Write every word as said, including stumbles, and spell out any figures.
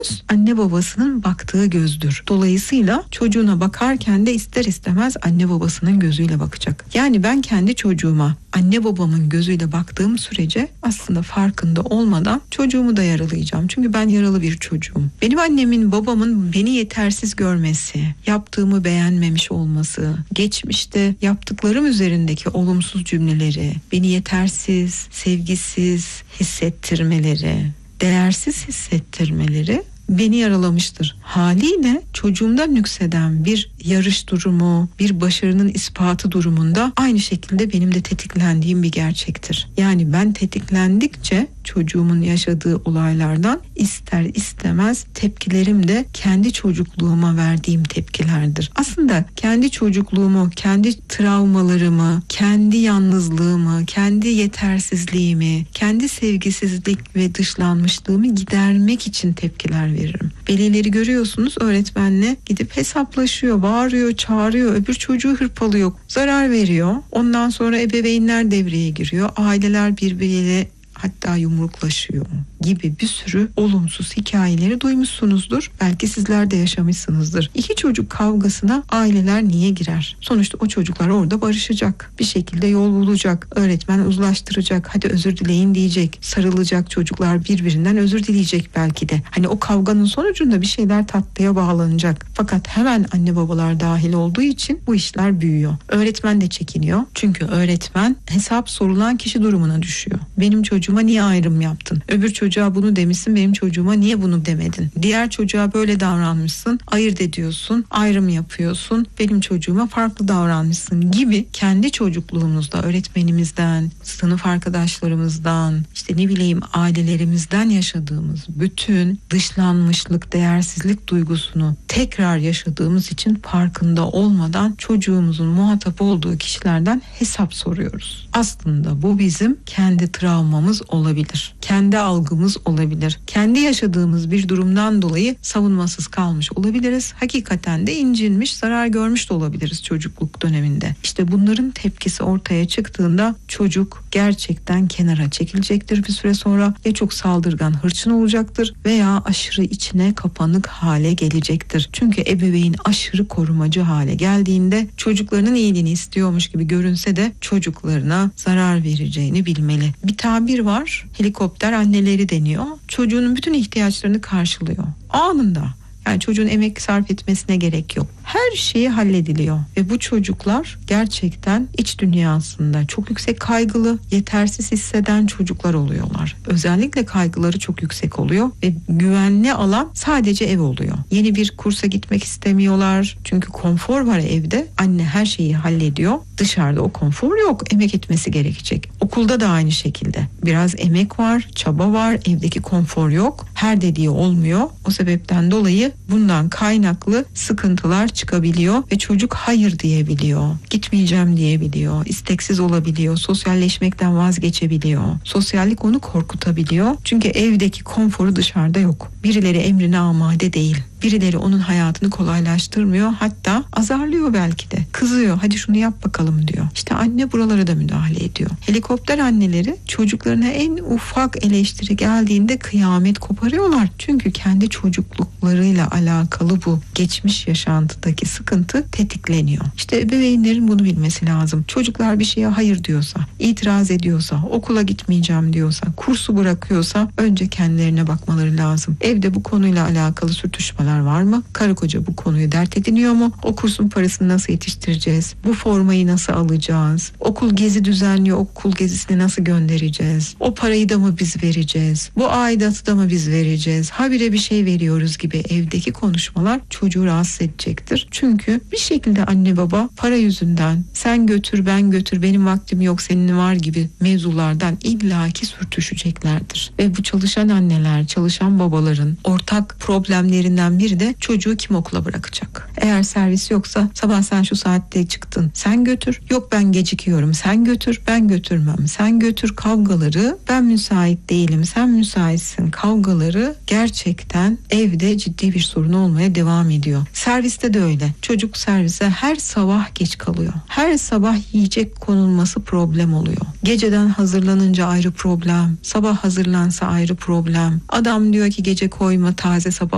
anne babasının baktığı gözdür. Dolayısıyla çocuğuna bakarken de ister istemez anne babasının gözüyle bakacak. Yani ben kendi çocuğuma anne babamın gözüyle baktığım sürece aslında farkında olmadan çocuğumu da yaralayacağım. Çünkü ben yaralı bir çocuğum. Benim annemin babamın beni yetersiz görmesi, yaptığımı beğenmemiş olması, geçmişte yaptıklarım üzerindeki olumsuz cümleleri, beni yetersiz, sevgisiz hissettirmeleri, değersiz hissettirmeleri beni yaralamıştır. Haliyle çocuğumda nükseden bir yarış durumu, bir başarının ispatı durumunda aynı şekilde benim de tetiklendiğim bir gerçektir. Yani ben tetiklendikçe çocuğumun yaşadığı olaylardan ister istemez tepkilerim de kendi çocukluğuma verdiğim tepkilerdir. Aslında kendi çocukluğumu, kendi travmalarımı, kendi yalnızlığımı, kendi yetersizliğimi, kendi sevgisizlik ve dışlanmışlığımı gidermek için tepkiler veririm. Velileri görüyorsunuz, öğretmenle gidip hesaplaşıyor, bağırıyor, çağırıyor, öbür çocuğu hırpalıyor, zarar veriyor. Ondan sonra ebeveynler devreye giriyor. Aileler birbiriyle hatta yumruklaşıyor gibi bir sürü olumsuz hikayeleri duymuşsunuzdur. Belki sizler de yaşamışsınızdır. İki çocuk kavgasına aileler niye girer? Sonuçta o çocuklar orada barışacak. Bir şekilde yol bulacak. Öğretmen uzlaştıracak. Hadi özür dileyin diyecek. Sarılacak çocuklar, birbirinden özür dileyecek belki de. Hani o kavganın sonucunda bir şeyler tatlıya bağlanacak. Fakat hemen anne babalar dahil olduğu için bu işler büyüyor. Öğretmen de çekiniyor. Çünkü öğretmen hesap sorulan kişi durumuna düşüyor. Benim çocuğuma niye ayrım yaptın? Öbür çocuğa bunu demişsin, benim çocuğuma niye bunu demedin? Diğer çocuğa böyle davranmışsın, ayırt ediyorsun, ayrım yapıyorsun, benim çocuğuma farklı davranmışsın gibi kendi çocukluğumuzda öğretmenimizden, sınıf arkadaşlarımızdan, işte ne bileyim ailelerimizden yaşadığımız bütün dışlanmışlık, değersizlik duygusunu tekrar yaşadığımız için farkında olmadan çocuğumuzun muhatap olduğu kişilerden hesap soruyoruz. Aslında bu bizim kendi travmamız olabilir. Kendi algımız olabilir. Kendi yaşadığımız bir durumdan dolayı savunmasız kalmış olabiliriz. Hakikaten de incinmiş, zarar görmüş de olabiliriz çocukluk döneminde. İşte bunların tepkisi ortaya çıktığında çocuk gerçekten kenara çekilecektir bir süre sonra. Ya çok saldırgan, hırçın olacaktır veya aşırı içine kapanık hale gelecektir. Çünkü ebeveyn aşırı korumacı hale geldiğinde çocuklarının iyiliğini istiyormuş gibi görünse de çocuklarına zarar vereceğini bilmeli. Bir tabir var, helikopter anneleri deniyor. Çocuğunun bütün ihtiyaçlarını karşılıyor. Anında. Yani çocuğun emek sarf etmesine gerek yok. Her şeyi hallediliyor ve bu çocuklar gerçekten iç dünyasında çok yüksek kaygılı, yetersiz hisseden çocuklar oluyorlar. Özellikle kaygıları çok yüksek oluyor ve güvenli alan sadece ev oluyor. Yeni bir kursa gitmek istemiyorlar. Çünkü konfor var evde. Anne her şeyi hallediyor. Dışarıda o konfor yok. Emek etmesi gerekecek. Okulda da aynı şekilde. Biraz emek var, çaba var. Evdeki konfor yok. Her dediği olmuyor. O sebepten dolayı bundan kaynaklı sıkıntılar çıkabiliyor ve çocuk hayır diyebiliyor, gitmeyeceğim diyebiliyor, isteksiz olabiliyor, sosyalleşmekten vazgeçebiliyor. Sosyallik onu korkutabiliyor. Çünkü evdeki konforu dışarıda yok. Birileri emrine amade değil. Birileri onun hayatını kolaylaştırmıyor, hatta azarlıyor belki de. Kızıyor, hadi şunu yap bakalım diyor. İşte anne buralara da müdahale ediyor. Helikopter anneleri çocuklarına en ufak eleştiri geldiğinde kıyamet koparıyorlar. Çünkü kendi çocukluklarıyla alakalı bu geçmiş yaşantıdaki sıkıntı tetikleniyor. İşte ebeveynlerin bunu bilmesi lazım. Çocuklar bir şeye hayır diyorsa, itiraz ediyorsa, okula gitmeyeceğim diyorsa, kursu bırakıyorsa önce kendilerine bakmaları lazım. Evde bu konuyla alakalı sürtüşmeler var mı? Karı koca bu konuyu dert ediniyor mu? O kursun parasını nasıl yetiştireceğiz? Bu formayı nasıl alacağız? Okul gezi düzenliyor, okul gezisine nasıl göndereceğiz? O parayı da mı biz vereceğiz? Bu aidatı da mı biz vereceğiz? Habire bir şey veriyoruz gibi evdeki konuşmalar çocuğu rahatsız edecektir. Çünkü bir şekilde anne baba para yüzünden sen götür ben götür benim vaktim yok senin var gibi mevzulardan illaki sürtüşeceklerdir. Ve bu çalışan anneler, çalışan babaların ortak problemlerinden biri de çocuğu kim okula bırakacak? Eğer servis yoksa sabah sen şu saatte çıktın sen götür. Yok ben gecikiyorum sen götür. Ben götürmem sen götür kavgaları. Ben müsait değilim sen müsaitsin kavgaları gerçekten evde ciddi bir sorun olmaya devam ediyor. Serviste de öyle. Çocuk servise her sabah geç kalıyor. Her sabah yiyecek konulması problem oluyor. Geceden hazırlanınca ayrı problem. Sabah hazırlansa ayrı problem. Adam diyor ki gece koyma taze sabah